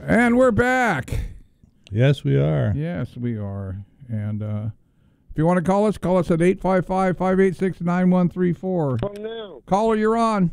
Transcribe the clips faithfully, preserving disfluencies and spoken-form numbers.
And we're back. Yes, we are. Yes, we are. And uh, if you want to call us, call us at eight five five, five eight six, nine one three four. Oh, no. Caller, you're on.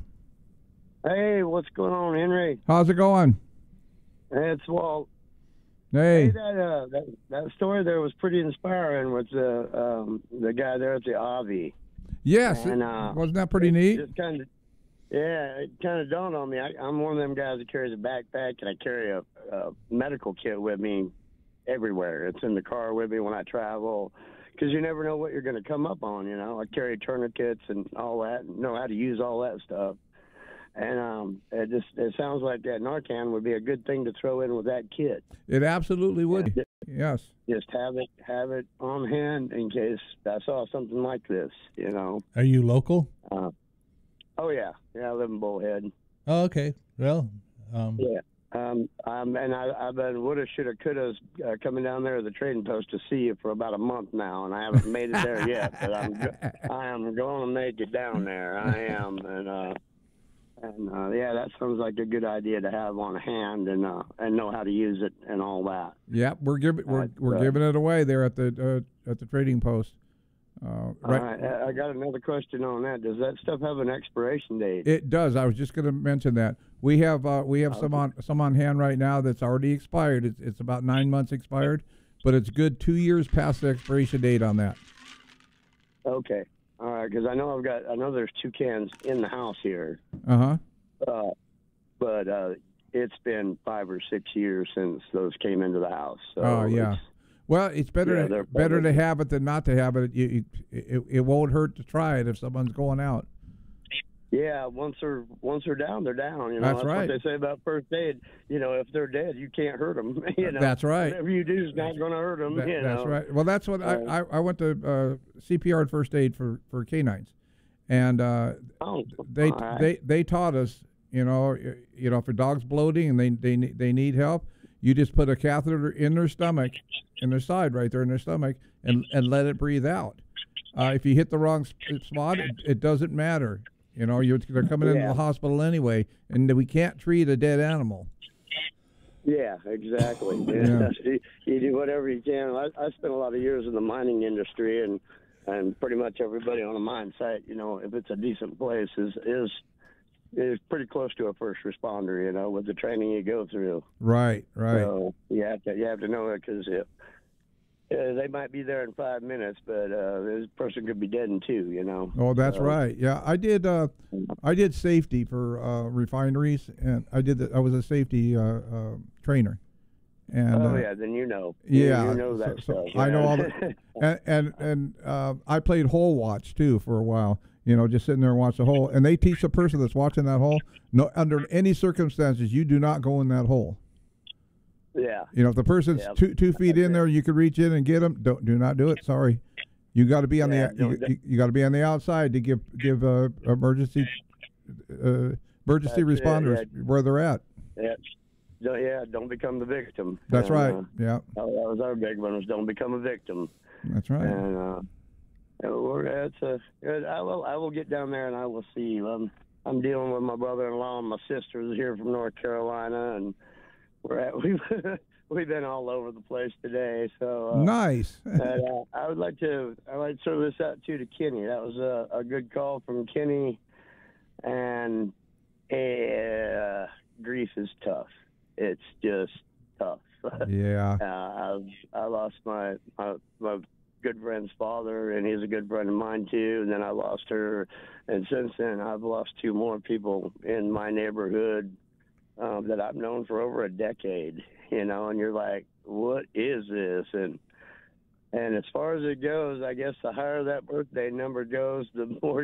Hey, what's going on, Henry? How's it going? It's Walt. Hey. Hey, that, uh, that that story there was pretty inspiring with the um, the guy there at the Avi. Yes. And, uh, wasn't that pretty neat? Just kind of, yeah, it kind of dawned on me. I, I'm one of them guys that carries a backpack, and I carry a, a medical kit with me everywhere. It's in the car with me when I travel, because you never know what you're going to come up on, you know. I carry tourniquets and all that, and know how to use all that stuff. And um, it just it sounds like that Narcan would be a good thing to throw in with that kit. It absolutely would. Yeah. Yes. Just have it have it on hand in case I saw something like this, you know. Are you local? Uh, oh yeah, yeah. I live in Bullhead. Oh, okay. Well, um, Yeah. Um, um, and I, I've been woulda, shoulda, coulda uh, coming down there to the trading post to see you for about a month now, and I haven't made it there yet. But I'm I am going to make it down there. I am, and uh, and uh, yeah, that sounds like a good idea to have on hand and uh, and know how to use it and all that. Yeah, we're giving we're Uh, we're uh, giving it away there at the uh, at the trading post. Uh, right. All right, I I got another question on that. Does that stuff have an expiration date? It does. I was just going to mention that we have uh, we have some on some on hand right now that's already expired. It's it's about nine months expired, but it's good two years past the expiration date on that. Okay. All right, because I know I've got I know there's two cans in the house here. Uh-huh. Uh But uh, it's been five or six years since those came into the house. So Oh yeah. it's- Well, it's better Yeah, to, they're better to probably- have it than not to have it. You, you, it. It won't hurt to try it if someone's going out. Yeah, once they're once they're down, they're down. You know, That's that's right. what they say about first aid. You know, if they're dead, you can't hurt them. You know, That's right. Whatever you do is not going to hurt them. That- you that's know? right. Well, that's what I, Uh, I I went to uh, C P R and first aid for, for canines, and uh, Oh, they all right. they they taught us. You know, you know, if a dog's bloating and they they ne- they need help, you just put a catheter in their stomach, in their side, right there in their stomach, and and let it breathe out. Uh, if you hit the wrong sp- spot, it, it doesn't matter. You know, you're they're coming into Yeah. the hospital anyway, and we can't treat a dead animal. Yeah, exactly. Yeah. you, you do whatever you can. I, I spent a lot of years in the mining industry, and and pretty much everybody on a mine site, you know, if it's a decent place, is is is pretty close to a first responder. You know, with the training you go through. Right, right. So you have to you have to know it because uh, they might be there in five minutes, but uh, this person could be dead in two. You know. Oh, that's So, right. Yeah, I did. Uh, I did safety for uh, refineries, and I did. The, I was a safety uh, uh, trainer. And Oh uh, yeah, then you know. You- yeah, you know that so- so stuff. I know yeah. all the, and and, and uh, I played hole watch too for a while. You know, just sitting there and watch the hole, and they teach the person that's watching that hole, no, under any circumstances, you do not go in that hole. Yeah. You know, if the person's Yeah. two two feet in there, you could reach in and get them. Don't do not do it. Sorry, you got to be on Yeah, the don't- you, you got to be on the outside to give give uh, emergency uh, emergency That's it, responders yeah. where they're at. Yeah. Don't, yeah, don't become the victim. That's And, right. uh, Yeah, that was our big one, was don't become a victim. that's right. And uh, we're, it's a, it, I will I will get down there and I will see you. I'm I'm dealing with my brother-in-law and my sisters here from North Carolina, and we're at we've we've been all over the place today. So uh, Nice. but, uh, I would like to I would like to throw this out too to Kenny. That was a, a good call from Kenny, and uh, grief is tough. It's just tough. Yeah. Uh, I've I lost my, my my good friend's father, and he's a good friend of mine too. And then I lost her, and since then I've lost two more people in my neighborhood um, that I've known for over a decade. You know, and you're like, what is this? And and as far as it goes, I guess the higher that birthday number goes, the more